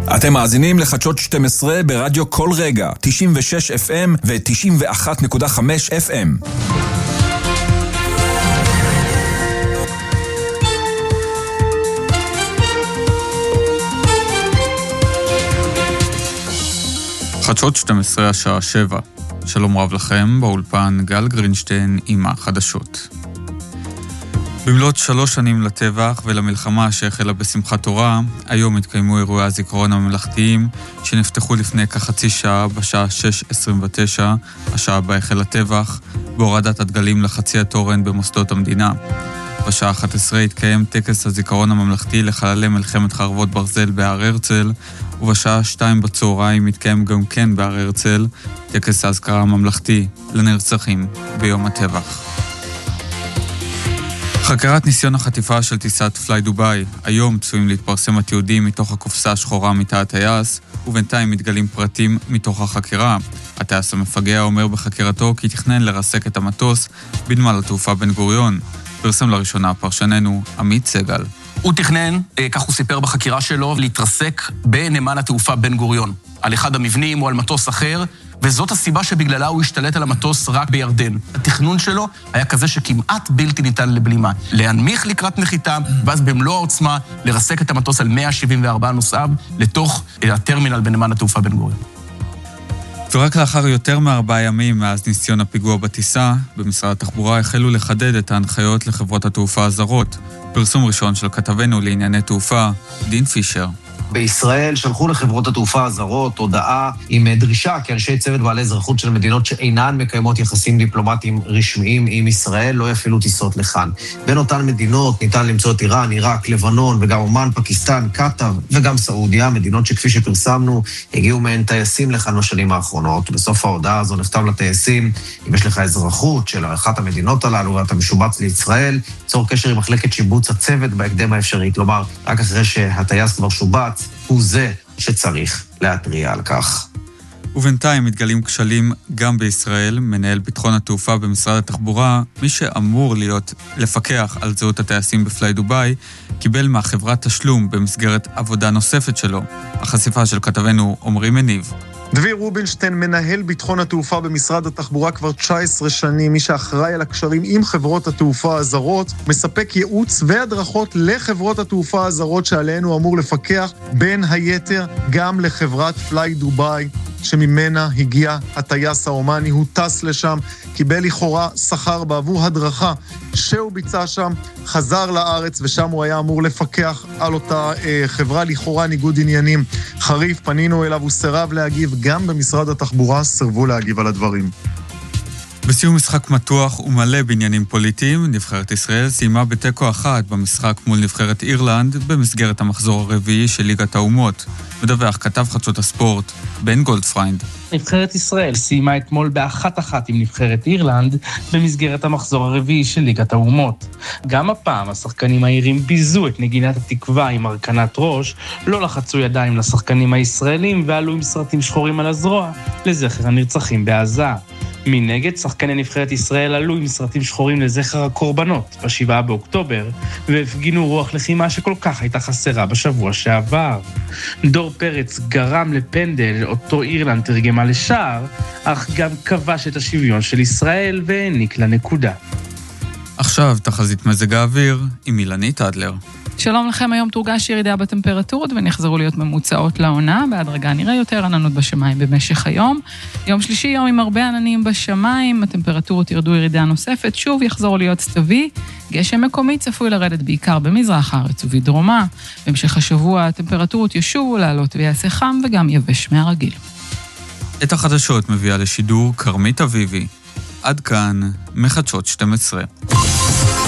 אתם מאזינים לחדשות 12 ברדיו כל רגע, 96 FM ו-91.5 FM. חדשות 12 השעה 7. שלום רב לכם, באולפן גל גרינשטיין עם החדשות. במלאת 3 שנים לטבח ולמלחמה שהחלה בשמחת תורה, היום התקיימו אירועי הזיכרון הממלכתיים שנפתחו לפני כחצי שעה בשעה 6:29, השעה בה החל הטבח, בהורדת הדגלים לחצי התורן במוסדות המדינה. בשעה 11 התקיים טקס הזיכרון הממלכתי לחללי מלחמת חרבות ברזל בהר הרצל, ובשעה 2 בצהריים התקיים גם כן בהר הרצל טקס ההזכרה הממלכתי לנרצחים ביום הטבח. חקירת ניסיון החטיפה של טיסת פליי דובאי. היום צפויים להתפרסם התיעודים מתוך הקופסה השחורה מתא הטייס, ובינתיים מתגלים פרטים מתוך החקירה. הטייס המפגע אומר בחקירתו כי תכנן לרסק את המטוס בנמל התעופה בן גוריון. פרסם לראשונה פרשננו עמית סגל. הוא תכנן, כך הוא סיפר בחקירה שלו, להתרסק בנמל התעופה בן גוריון. על אחד המבנים או על מטוס אחר, וזאת הסיבה שבגללה הוא השתלט על המטוס רק בירדן. התכנון שלו היה כזה שכמעט בלתי ניתן לבלימה. להנמיך לקראת נחיתה, ואז במלוא העוצמה לרסק את המטוס על 174 נוסעיו לתוך הטרמינל בנמל התעופה בן גוריון. ורק לאחר יותר מ4 ימים מאז ניסיון הפיגוע בטיסה, במשרד התחבורה החלו לחדד את ההנחיות לחברות התעופה הזרות. פרסום ראשון של כתבנו לענייני תעופה, דין פישר. בישראל שלחו לחברות התעופה הזרות הודעה עם דרישה כי אנשי צוות בעלי אזרחות של מדינות שאינן מקיימות יחסים דיפלומטיים רשמיים עם ישראל לא יפעילו טיסות לכאן. בין אותן מדינות ניתן למצוא את איראן, עיראק, לבנון וגם אומן, פקיסטן, קטר וגם סעודיה, מדינות שכפי שפרסמנו הגיעו מהן טייסים לכאן בשנים האחרונות. בסוף ההודעה הזו נכתב לטייסים, אם יש לך אזרחות של אחת המדינות הללו ואתה משובץ לישראל, צור קשר עם מחלקת שיבוץ הצוות בהקדם האפשרי, כלומר רק אחרי שהטייס כבר שובץ הוא זה שצריך להתריע על כך. ובינתיים מתגלים כשלים גם בישראל. מנהל ביטחון התעופה במשרד התחבורה, מי שאמור לפקח על זהות הטייסים בפליי דובאי, קיבל מהחברת תשלום במסגרת עבודה נוספת שלו. החשיפה של כתבנו עומרי מניב. דביר רובינשטיין, מנהל ביטחון התעופה במשרד התחבורה כבר 19 שנים, מי שאחראי על הקשרים עם חברות התעופה הזרות, מספק ייעוץ והדרכות לחברות התעופה הזרות שעליהן הוא אמור לפקח, בין היתר גם לחברת פליי דובאי, שממנה הגיע הטייס האומני. הוא טס לשם, קיבל לכאורה שכר בעבור הדרכה שהוא ביצע שם, חזר לארץ ושם הוא היה אמור לפקח על אותה חברה. לכאורה ניגוד עניינים חריף, פנינו אליו, הוא סירב להגיב, גם במשרד התחבורה סירבו להגיב על הדברים. בסיום משחק מתוח ומלא בעניינים פוליטיים, נבחרת ישראל סיימה בתיקו 1 במשחק מול נבחרת אירלנד במסגרת המחזור הרביעי של ליגת האומות. מדווח כתב חדשות הספורט בן גולדפריינד. נבחרת ישראל סיימה אתמול ב1-1 עם נבחרת אירלנד במסגרת המחזור הרביעי של ליגת האומות. גם הפעם השחקנים האירים ביזו את נגינת התקווה עם הרכנת ראש, לא לחצו ידיים לשחקנים הישראלים ועלו עם סרטים שחורים על הזרוע לזכר הנרצחים בעזה. מנגד, שחקני נבחרת ישראל עלו עם סרטים שחורים לזכר הקורבנות ב7 באוקטובר, והפגינו רוח לחימה שכל כך הייתה חסרה בשבוע שעבר. דור פרץ גרם לפנדל, אותו אירלנד תרגמה לשער, אך גם כבש את השוויון של ישראל והעניק לנקודה. עכשיו תחזית מזג האוויר עם אילנית אדלר. שלום לכם, היום תורגש ירידה בטמפרטורות ונחזרו להיות ממוצעות לעונה, בהדרגה נראה יותר עננות בשמיים במשך היום. יום שלישי יום עם הרבה עננים בשמיים, הטמפרטורות ירדו ירידה נוספת, שוב יחזור להיות סתווי, גשם מקומי צפוי לרדת בעיקר במזרח הארץ ובדרומה. בהמשך השבוע הטמפרטורות ישובו לעלות ויעשה חם וגם יבש מהרגיל. את החדשות מביאה לשידור קרמית אביבי. עד כאן מחדשות 12.